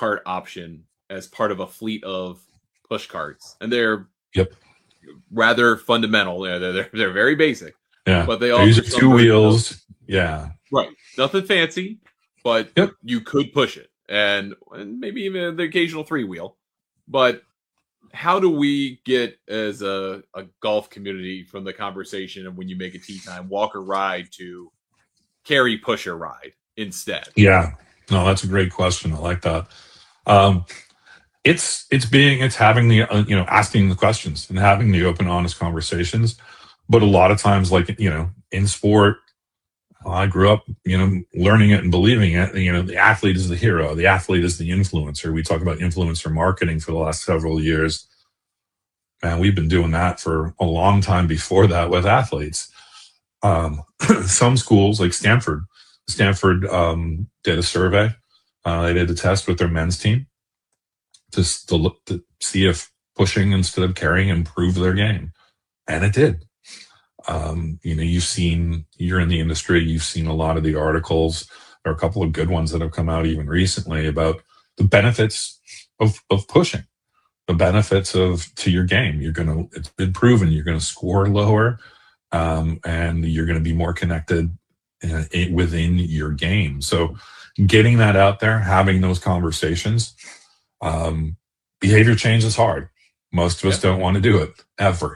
cart option as part of a fleet of push carts, and they're Yep. rather fundamental. They're very basic, Yeah. but they They're offer using some two version of wheels. Yeah. right, nothing fancy, but Yep. you could push it, and maybe even the occasional three wheel. But how do we get as a golf community from the conversation of when you make a tee time walk or ride to carry push or ride instead? Yeah. No, that's a great question. I like that. Um, it's having the asking the questions and having the open, honest conversations. But a lot of times, like in sport, I grew up, learning it and believing it. The athlete is the hero. The athlete is the influencer. We talk about influencer marketing for the last several years. And we've been doing that for a long time before that with athletes. Um, some schools like Stanford did a survey. They did a test with their men's team to look to see if pushing instead of carrying improved their game. And it did. You're in the industry, you've seen a lot of the articles. There are a couple of good ones that have come out even recently about the benefits of pushing, the benefits to your game. It's been proven you're going to score lower, and you're going to be more connected within your game. So getting that out there, having those conversations, behavior change is hard. Most of us don't want to do it ever.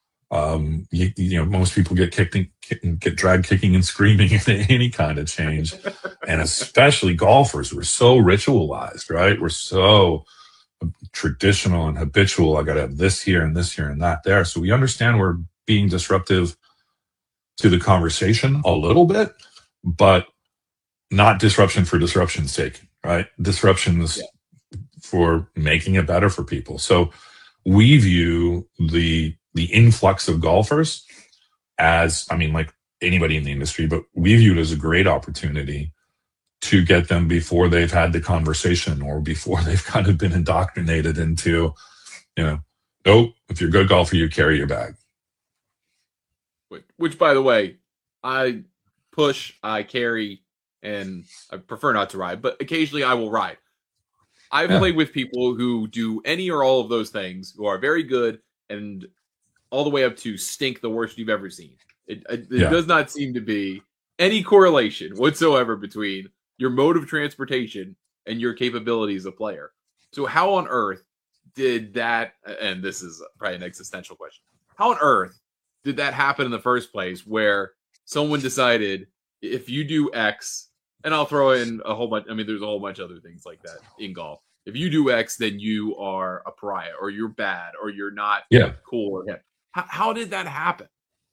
Most people get get dragged kicking and screaming into any kind of change. And especially golfers, we're so ritualized, right? We're so traditional and habitual. I got to have this here and this here and that there. So we understand we're being disruptive to the conversation a little bit, but not disruption for disruption's sake, right? Disruptions for making it better for people. So we view the influx of golfers as, like anybody in the industry, but we view it as a great opportunity to get them before they've had the conversation or before they've kind of been indoctrinated into, nope, if you're a good golfer, you carry your bag. Which, by the way, I push, I carry, and I prefer not to ride, but occasionally I will ride. I've played with people who do any or all of those things, who are very good, and all the way up to stink the worst you've ever seen. It does not seem to be any correlation whatsoever between your mode of transportation and your capabilities as a player. So how on earth did that, and this is probably an existential question, how on earth did that happen in the first place where someone decided if you do X, and I'll throw in a whole bunch, there's a whole bunch of other things like that in golf. If you do X, then you are a pariah, or you're bad, or you're not cool or hip. How did that happen?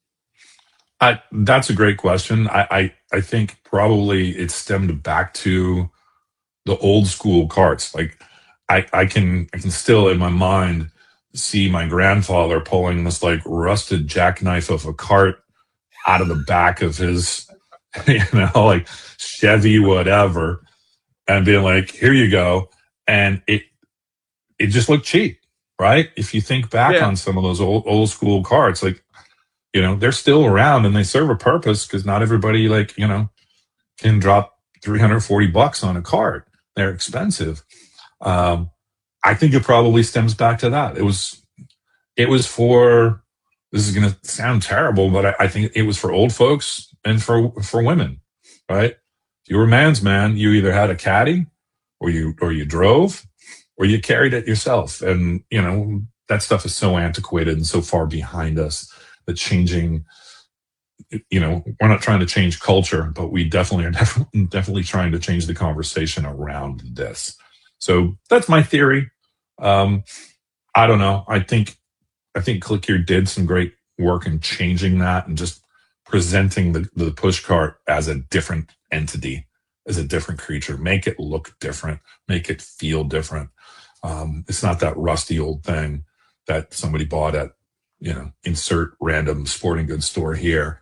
That's a great question. I think probably it stemmed back to the old school carts. Like I can still in my mind see my grandfather pulling this like rusted jackknife of a cart out of the back of his, like Chevy, whatever, and being like, here you go. And it just looked cheap, right? If you think back on some of those old school carts, like, they're still around and they serve a purpose because not everybody can drop $340 on a cart. They're expensive. I think it probably stems back to that. It was for, this is going to sound terrible, but I think it was for old folks and for women, right? If you were a man's man, you either had a caddy or you drove or you carried it yourself. And, that stuff is so antiquated and so far behind us that changing, we're not trying to change culture, but we definitely are definitely trying to change the conversation around this. So that's my theory. I don't know. I think ClickHear did some great work in changing that and just presenting the push cart as a different entity, as a different creature, make it look different, make it feel different. It's not that rusty old thing that somebody bought at, insert random sporting goods store here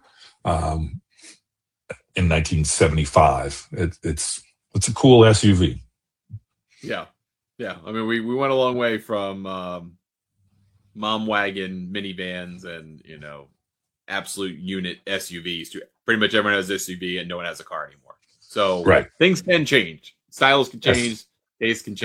in 1975. It's a cool SUV. Yeah. We went a long way from mom wagon minivans and absolute unit SUVs to pretty much everyone has SUV and no one has a car anymore. So things can change, styles can change, tastes can change.